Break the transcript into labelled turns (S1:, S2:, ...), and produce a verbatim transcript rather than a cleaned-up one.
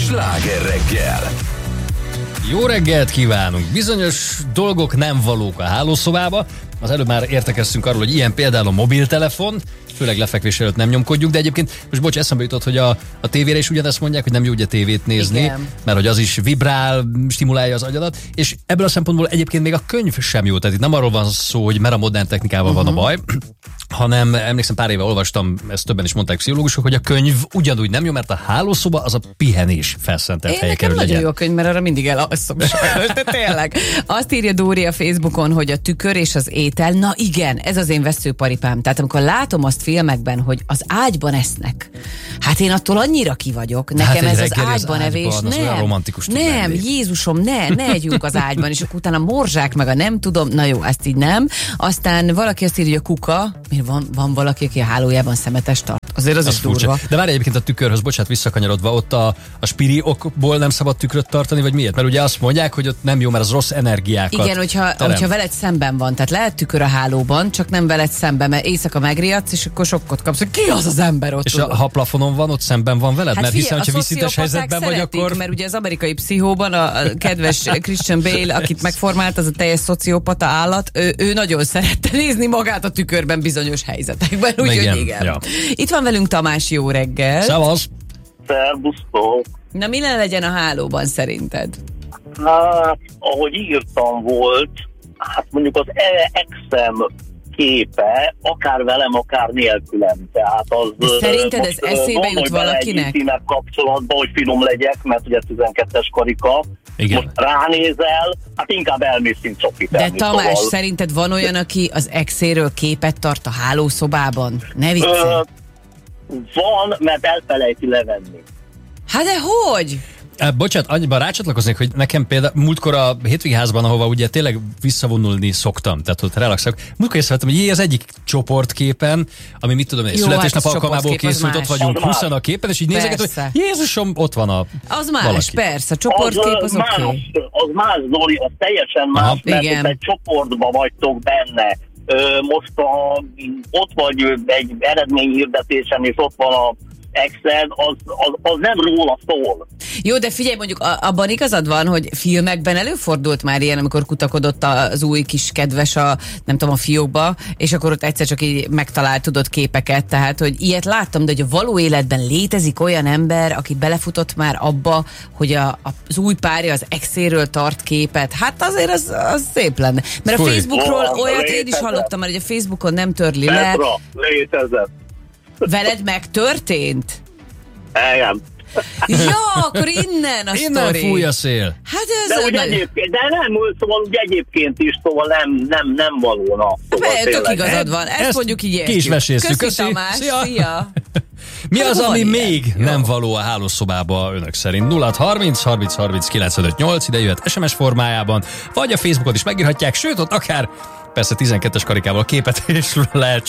S1: Sláger reggel!
S2: Jó reggelt kívánunk! Bizonyos dolgok nem valók a hálószobába. Az előbb már értekeztünk arról, hogy ilyen például a mobiltelefon, főleg lefekvés előtt nem nyomkodjuk, de egyébként most bocs, eszembe jutott, hogy a, a tévére is ugyanezt mondják, hogy nem jó ugye tévét nézni, igen, mert hogy az is vibrál, stimulálja az agyadat, és ebből a szempontból egyébként még a könyv sem jó, tehát itt nem arról van szó, hogy mert a modern technikával uh-huh. van a baj, hanem emlékszem, pár éve olvastam, ezt többen is mondták pszichológusok, hogy a könyv ugyanúgy nem jó, mert a hálószoba az a pihenés felszentelt helye kell, hogy legyen.
S3: Nagyon jó a könyv, mert arra mindig elalszom sajnos, de tényleg. Azt írja Dóri a Facebookon, hogy a tükör és az étel, na igen, ez az én veszőparipám. Tehát amikor látom azt filmekben, hogy az ágyban esznek, hát én attól annyira ki vagyok, nekem hát ez az ágyban evés, az nem, romantikus nem, Jézusom, ne, ne együnk az ágyban, és akkor utána morzsák meg a nem tudom, na jó, ezt így nem. Aztán valaki azt írja, hogy a kuka, Van, van valaki, aki a hálójában szemetes tart. Azért az, az is durva.
S2: De várj egyébként a tükörhöz, bocsánat, visszakanyarodva, ott a, a spiri okból nem szabad tükröt tartani, vagy miért? Mert ugye azt mondják, hogy ott nem jó, mert az rossz energiákat
S3: igen, hogyha, hogyha veled szemben van, tehát lehet tükör a hálóban, csak nem veled szemben, mert éjszaka megriadsz, és akkor sokkot kapsz, hogy ki az az ember ott?
S2: És a, ha plafonon van, ott szemben van veled?
S3: Hát
S2: mert
S3: figyelj,
S2: hiszen, ha visszites helyzetben vagy, akkor...
S3: mert ugye az amerikai pszichóban a, a kedves Christian Bale, akit megformált, az a teljes szociopata állat, ő, ő nagyon szerette nézni magát a tükörben bizonyos helyzetekben. Úgyhogy igen. igen. Ja. Itt van velünk Tamás, jó reggel.
S2: Szevasz.
S4: Szervusztok.
S3: Na mi legyen a hálóban szerinted?
S4: Hát, ahogy írtam volt, hát mondjuk az exem képe, akár velem, akár nélkülem. Tehát az,
S3: de szerinted ez eszébe jut valakinek?
S4: Egy intimebb kapcsolatban, hogy finom legyek, mert ugye tizenkettes karika.
S2: Igen.
S4: Most ránézel, hát inkább elmész, mint csoki.
S3: De Tamás, szóval... szerinted van olyan, aki az exéről képet tart a hálószobában? Ne viccelj. Ö,
S4: van, mert elfelejti levenni.
S3: Hát de hogy?
S2: Bocsánat, annyiban rácsatlakoznék, hogy nekem például múltkor a hétvégeházban, ahova ugye tényleg visszavonulni szoktam, tehát ott relaxok, múltkor észrevettem, hogy jé, az egyik csoportképen, ami mit tudom, egy születésnap hát alkalmából készült, ott vagyunk húszan a képen, és így nézek, hogy Jézusom, ott van a
S3: az más, valaki. Persze, a csoportkép az, az oké. Okay.
S4: Az más, Dori, az teljesen más, aha, mert igen. Egy csoportban vagytok benne. Most a, ott vagy egy eredményhirdetésen, és ott van a Excel, az, az, az nem róla szól.
S3: Jó, de figyelj, mondjuk abban igazad van, hogy filmekben előfordult már ilyen, amikor kutakodott az új kis kedves a, nem tudom, a fiókba, és akkor ott egyszer csak így megtalált tudott képeket, tehát, hogy ilyet láttam, de hogy a való életben létezik olyan ember, aki belefutott már abba, hogy a, az új párja az exéről tart képet, hát azért az, az szép lenne. Mert Fúj. A Facebookról oh, olyat létezett. Én is hallottam már, hogy a Facebookon nem törli le.
S4: Petra, létezett.
S3: Veled megtörtént?
S4: Igen.
S3: Ja, akkor innen a
S2: innen
S3: sztori.
S2: Fúj a szél.
S3: Hát ez
S4: de, úgy egyébként, de nem, szóval úgy egyébként is, szóval nem, nem, nem valóna. Szóval
S3: hát, tök igazad van, ezt, ezt mondjuk így
S2: ki is vesézzük.
S3: Köszi, Tamás, szia. szia.
S2: Mi hát, az, ami ilyen? Még jó. Nem való a hálószobába önök szerint? nulla harminc harminc harminc kilencvenöt nyolc, ide jöhet es em es formájában, vagy a Facebookon is megírhatják, sőt, ott akár persze tizenkettes karikával képet is lehet